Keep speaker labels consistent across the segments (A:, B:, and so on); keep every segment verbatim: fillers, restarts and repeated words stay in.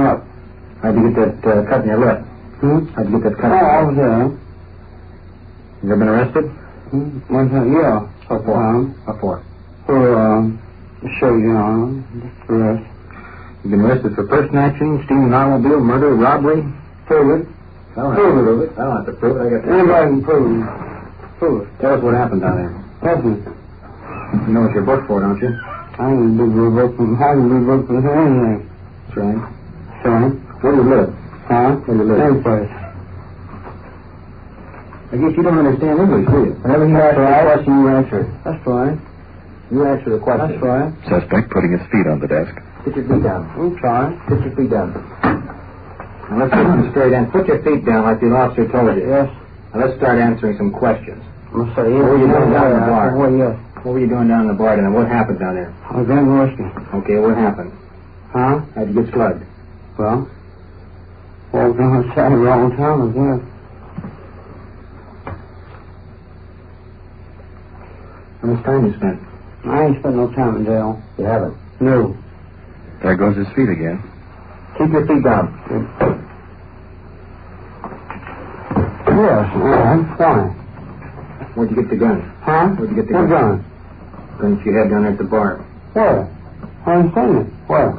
A: Up.
B: How'd you get that uh, cut in your lip?
A: Hmm?
B: How'd you get that cut
A: Oh,
B: in your
A: I
B: lip?
A: was there.
B: You ever been arrested?
A: Hmm? One time, yeah.
B: What for?
A: Um,
B: What for?
A: for, um, show you on. Arrest.
B: You've been arrested for personation, stealing an automobile, murder, robbery.
A: Prove it.
B: I don't have
A: Prove
B: to
A: it.
B: prove it. I don't have to prove it. I got to.
A: Anybody can prove it. Prove it.
B: Tell us what happened down there.
A: Listen.
B: You know what you're booked for, don't you?
A: I ain't been revoked from, I ain't been revoked from anything.
B: That's right.
A: Sorry.
B: Where do you live?
A: Huh?
B: Where do you live?
A: Same place.
B: I guess you don't understand English, do you? Whenever he asks you a question, you answer it.
A: That's right.
B: You answer the question.
A: That's right.
C: Suspect putting his feet on the desk.
B: Put your feet down.
A: I'm trying.
B: Put your feet down. Now let's get them straight in. Put your feet down like the officer told you.
A: Yes.
B: Now let's start answering some questions.
A: I'm gonna say yes.
B: What were you doing down in the bar?
A: Well, yes.
B: What were you doing down in the bar then? What happened down there?
A: I was drinking whiskey.
B: Okay, what happened?
A: Huh?
B: How'd you get slugged?
A: Well, walked on the side of the wrong time, I guess.
B: How much time you spent?
A: I ain't spent no time in jail.
B: You haven't.
A: No.
C: There goes his feet again.
B: Keep your feet down.
A: Yes, yeah, I'm fine.
B: Where'd you get the gun?
A: Huh?
B: Where'd you get the
A: What
B: gun?
A: gun?
B: Gun that you had down there at the bar.
A: Where? I ain't seen it. Where?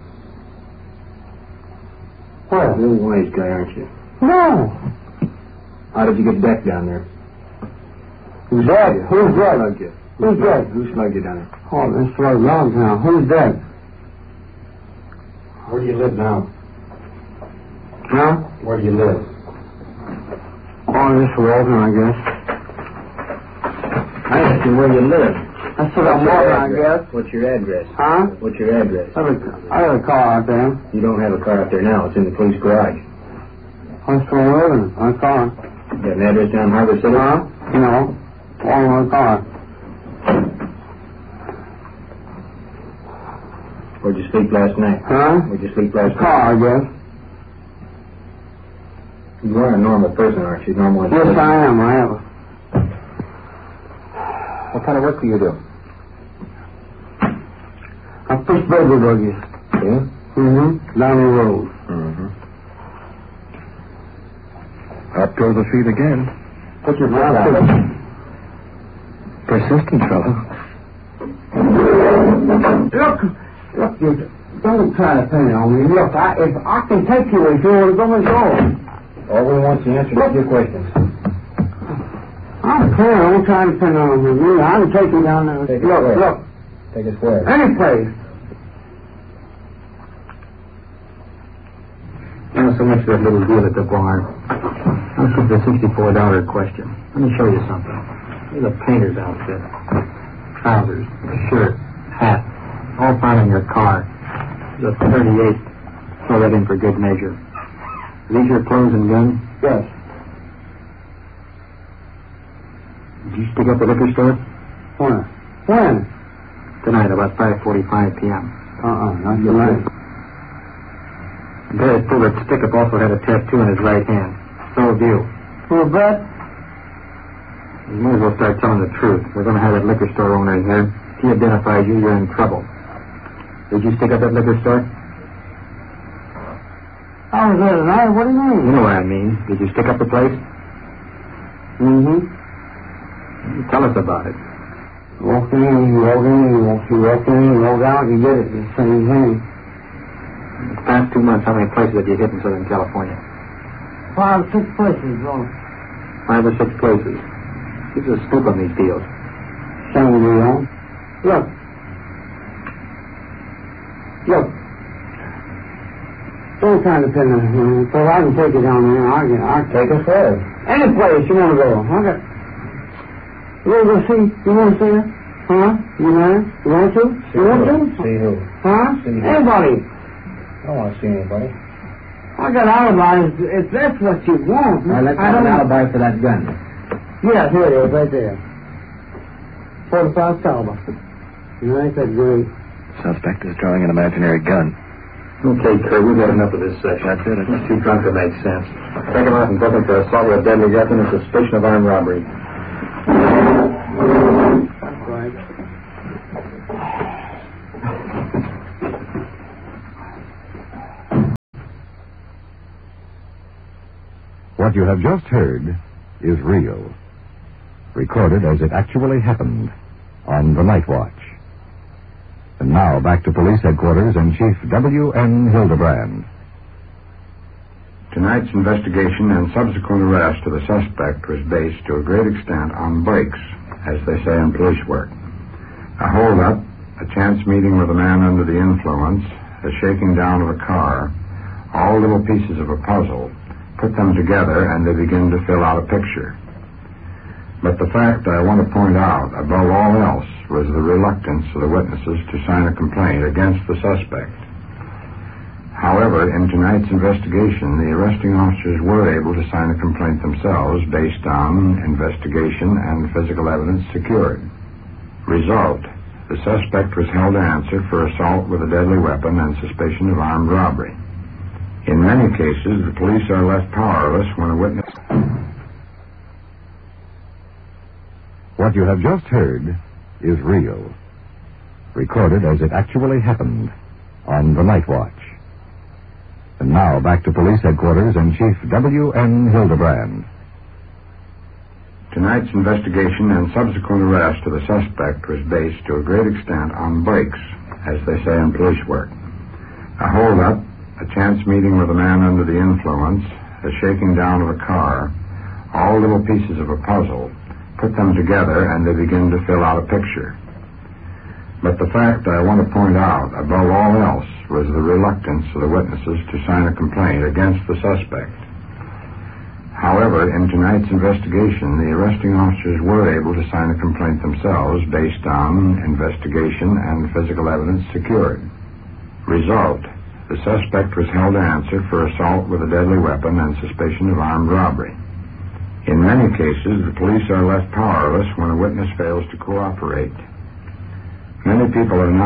A: Where?
B: You're a wise guy, aren't you?
A: No.
B: How did you get decked down there?
A: Who's dead? Who's
B: Who
A: dead?
B: slugged you?
A: Who's
B: slugged-
A: dead?
B: Who slugged you down there?
A: Oh, this was long now. Who's dead?
B: Where do you live now?
A: Huh?
B: Where do you live?
A: Oh, this Walton, I guess.
B: I asked you where you live.
A: That's what I'm walking, I guess.
B: What's your address?
A: Huh?
B: What's your address?
A: I have a, I have a car out there.
B: You don't have a car out there now. It's in the police garage.
A: I'm still living. My car.
B: You got an address down in Harbor City?
A: Huh? You know, all in my car.
B: Where'd you sleep last night?
A: Huh?
B: Where'd you sleep last
A: Car, I
B: night?
A: guess.
B: You are a normal person, aren't you? Normal.
A: Yes, I am. I am.
B: What kind of work do you do?
A: I push baby buggies.
B: Yeah?
A: Mm-hmm. Down the road.
B: Mm-hmm.
C: Up go the feet again.
B: Put your foot
A: Now,
B: down.
C: Persistent fellow.
A: Look, look, you don't try to pin it on me. Look, I, if I can take you if you want to go and go.
B: All we want is the answer to your questions.
A: I'm clear. I'm trying to pin it on you. I can take you down there.
B: Take it
A: Look,
B: where?
A: look.
B: Take us where?
A: Any place.
B: Not so much that little deal at the bar. I'll keep the sixty-four dollar question. Let me show you something. Here's a painter's outfit. Trousers, shirt, hat, all found in your car. There's a thirty-eight. Throw that in for good measure. Are these your clothes and gun?
A: Yes.
B: Did you stick up the liquor store?
A: When? When?
B: Tonight, about five forty-five p.m.
A: Uh-uh. Not
B: You're
A: tonight.
B: The guy that pulled that stick-up also had a tattoo in his right hand. So have you.
A: For a bet?
B: You might as well start telling the truth. We're going to have that liquor store owner in here. If he identifies you, you're in trouble. Did you stick up that liquor store?
A: I was there tonight. What do you mean?
B: You know what I mean. Did you stick up the place?
A: Mm-hmm.
B: Tell us about it.
A: Walk in, you walk in, you walk, you walk in, you walk out, you get it. It's the same thing.
B: The past two months, how many places have you hit in Southern California?
A: Five, six places, bro.
B: Five or six places. Who's a scoop on these deals?
A: Same deal. Look. Look. Don't try to pin it on me, so I can take it down there. I can, I can.
B: Take us where?
A: Any place you want to go. I got... You want to go see? You want to see her? Huh? You know her? You want to? You want to?
B: See who?
A: Huh?
B: See who?
A: Anybody.
B: I don't want to see anybody.
A: I got alibis if that's what you want.
B: All right, let's
A: I
B: have
A: don't...
B: an alibi for that gun.
A: Yeah, here it is, right there. forty-five caliber. You ain't that great.
C: Suspect is drawing an imaginary gun.
B: Okay, Kurt, we've had enough of this session.
C: That's it.
B: He's too drunk to make sense. Take him out and book him for assault with a deadly weapon and suspicion of armed robbery.
A: That's right.
D: What you have just heard is real, recorded as it actually happened on the Night Watch. And now back to police headquarters and Chief W N Hildebrand.
E: Tonight's investigation and subsequent arrest of the suspect was based to a great extent on breaks, as they say in police work. A hold-up, a chance meeting with a man under the influence, a shaking down of a car, all little pieces of a puzzle. Put them together and they begin to fill out a picture. But the fact I want to point out, above all else, was the reluctance of the witnesses to sign a complaint against the suspect. However, in tonight's investigation, the arresting officers were able to sign a complaint themselves based on investigation and physical evidence secured. Result, the suspect was held to answer for assault with a deadly weapon and suspicion of armed robbery. In many cases, the police are left powerless when a witness...
D: What you have just heard is real, recorded as it actually happened on the Night Watch. And now back to police headquarters and Chief W N Hildebrand.
E: Tonight's investigation and subsequent arrest of the suspect was based to a great extent on breaks, as they say in police work. A hold-up, a chance meeting with a man under the influence, a shaking down of a car, all little pieces of a puzzle. Put them together and they begin to fill out a picture. But the fact I want to point out, above all else, was the reluctance of the witnesses to sign a complaint against the suspect. However, in tonight's investigation, the arresting officers were able to sign a complaint themselves based on investigation and physical evidence secured. Result, the suspect was held to answer for assault with a deadly weapon and suspicion of armed robbery. In many cases, the police are left powerless when a witness fails to cooperate. Many people are now